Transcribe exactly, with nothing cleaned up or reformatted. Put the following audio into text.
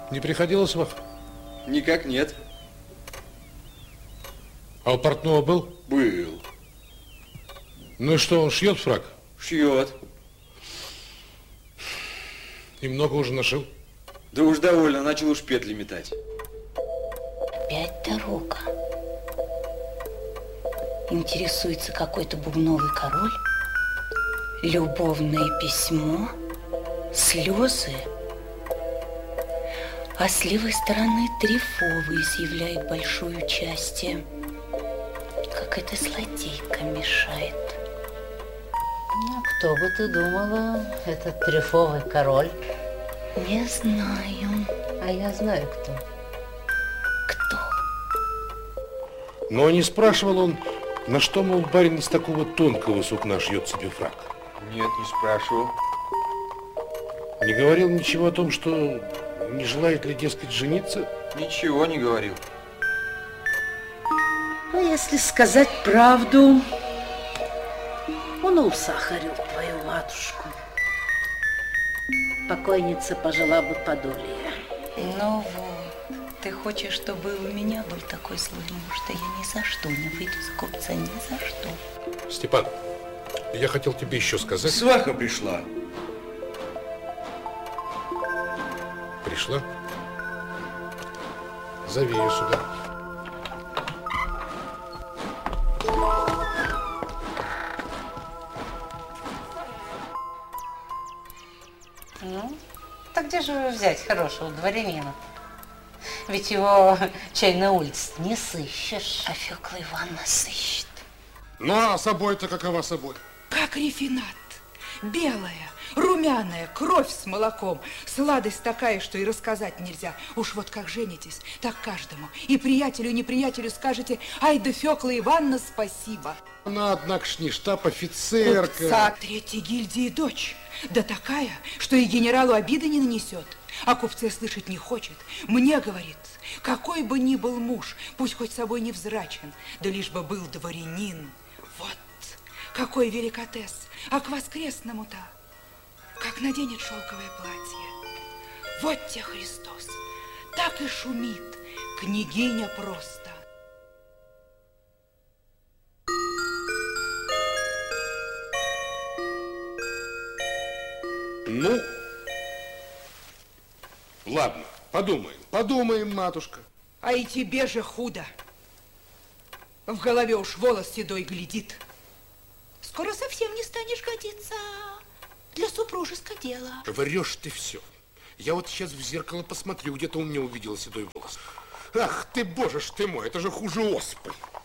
Не приходила свах? Никак нет. А у портного был? Был. Ну и что, он шьет фрак? Шьет. И много уже нашил? Да уж довольно, начал уж петли метать. Опять дорога. Интересуется какой-то бубновый король. Любовное письмо. Слезы. А с левой стороны Трефовый изъявляет большое участие. Какая-то злодейка мешает. Ну, кто бы ты думала, этот Трефовый король? Не знаю. А я знаю, кто. Кто? Но не спрашивал он, на что, мол, барин из такого тонкого сукна шьет себе фрак? Нет, не спрашивал. Не говорил ничего о том, что не желает ли, дескать, жениться? Ничего не говорил. Ну, если сказать правду, он усахарил твою матушку. Покойница пожила бы подолье. Ну вот, ты хочешь, чтобы у меня был такой злой муж, что я ни за что не выйду за купца, ни за что. Степан, я хотел тебе еще сказать. Сваха пришла. Пришла? Зови ее сюда. Ну, так где же взять хорошего дворянина? Ведь его чай на улице не сыщешь. А Фёкла Ивановна сыщет. Ну, а собой-то какова собой? Как рефинат. Белая, румяная, кровь с молоком. Сладость такая, что и рассказать нельзя. Уж вот как женитесь, так каждому. И приятелю, и неприятелю скажете: ай да Фёкла Ивановна, спасибо. Она, однако ж, не штаб-офицерка. Купца третьей гильдии дочь. Да такая, что и генералу обиды не нанесет. А купце слышать не хочет. Мне говорит, какой бы ни был муж, пусть хоть собой невзрачен, да лишь бы был дворянин. Вот какой великотес. А к воскресному-то, как наденет шелковое платье. Вот те Христос, так и шумит, княгиня просто. Ну, ладно, подумаем, подумаем, матушка. А и тебе же худо. В голове уж волос седой глядит. Скоро совсем не станешь годиться для супружеского дела. Врешь ты все. Я вот сейчас в зеркало посмотрю, где-то у меня увидела седой волос. Ах ты, боже ж ты мой, это же хуже оспы.